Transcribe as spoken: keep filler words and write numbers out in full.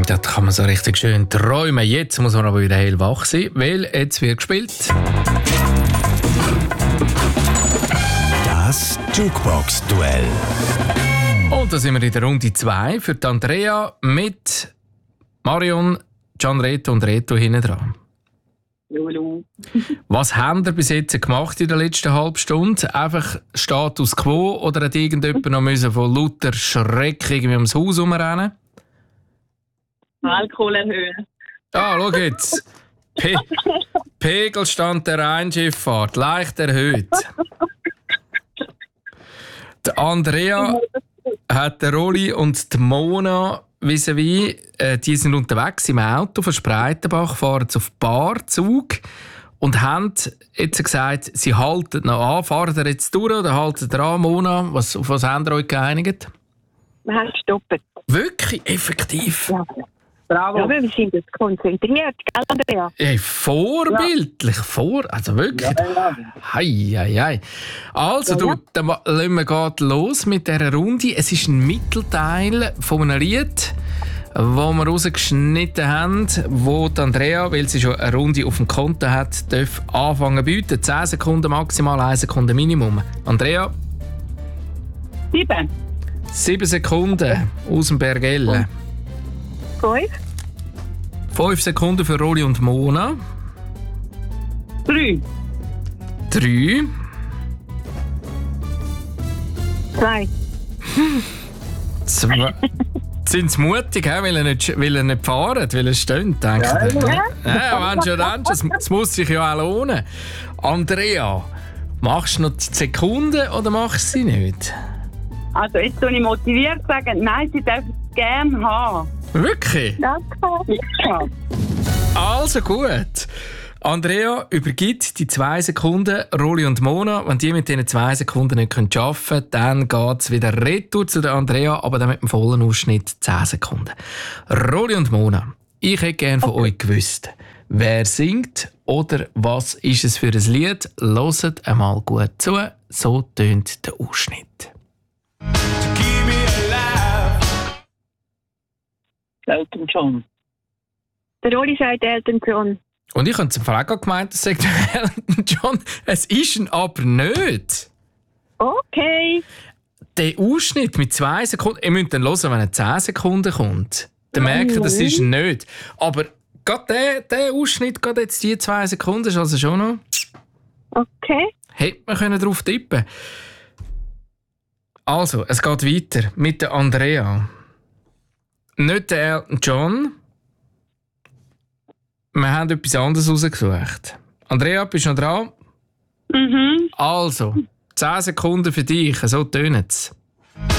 Da kann man so richtig schön träumen. Jetzt muss man aber wieder hellwach sein, weil jetzt wird gespielt. Das Jukebox-Duell. Und da sind wir in der Runde zwei für die Andrea mit Marion, Gian Reto und Reto hinten dran. Hallo. Was habt ihr bis jetzt gemacht in der letzten halben Stunde? Einfach Status Quo oder hat irgendjemand noch müssen von lauter Schreck irgendwie ums Haus herumrennen? Alkohol erhöhen. Ah, schau jetzt. Pe Pegelstand der Rheinschifffahrt leicht erhöht. Die Andrea hat den Rolli und die Mona vis-à-vis, äh, die sind unterwegs im Auto von Spreitenbach, fahren auf Barzug und haben jetzt gesagt, sie halten noch an. Fahren ihr jetzt durch oder halten ihr an, Mona? Was, auf was habt ihr euch geeinigt? Wir haben gestoppt. Wirklich? Effektiv? Ja. Bravo. Ja, wir sind jetzt konzentriert, gell, Andrea? Hey, vorbildlich, ja. vor, also wirklich. Ja, ja. Hei, hei, hei. Also, ja, du, ja. dann lassen wir grad los mit dieser Runde. Es ist ein Mittelteil von einem Lied, das wir rausgeschnitten haben, wo die Andrea, weil sie schon eine Runde auf dem Konto hat, darf anfangen zu bieten. zehn Sekunden maximal, eine Sekunde Minimum. Andrea? Sieben. Sieben Sekunden aus dem Bergelle. Fünf. Fünf Sekunden für Rolli und Mona. Drei. Drei. Zwei. Zwei. Sind sie mutig, he? Weil, er nicht, weil er nicht fahren, weil er steht, denke ja, ich. Ja, ja wenn schon dann, es, es muss sich ja auch lohnen. Andrea, machst du noch die Sekunden oder machst du sie nicht? Also jetzt soll ich motiviert sagen, nein, sie dürfen es gerne haben. Wirklich? Danke. Ja. Also gut. Andrea übergibt die zwei Sekunden Rolli und Mona. Wenn die mit diesen zwei Sekunden nicht arbeiten können, dann geht es wieder retour zu der Andrea, aber dann mit dem vollen Ausschnitt zehn Sekunden. Rolli und Mona, ich hätte gerne von okay. euch gewusst, wer singt oder was ist es für ein Lied? Hört einmal gut zu, so tönt der Ausschnitt. Elton John. Der Rolli sagt Elton John. Und ich habe zum Fall auch gemeint, das sagt Elton John. Es ist ihn aber nicht. Okay. Der Ausschnitt mit zwei Sekunden, ihr müsst dann hören, wenn er zehn Sekunden kommt. Dann merkt ihr, das ist ihn nicht. Aber gerade der, der Ausschnitt, gerade jetzt die zwei Sekunden, ist also schon noch... Okay. Hätte man können drauf tippen. Also, es geht weiter mit der Andrea. Nicht der Elton John. Wir haben etwas anderes rausgesucht. Andrea, bist du noch dran? Mhm. Also, zehn Sekunden für dich, so tönt es.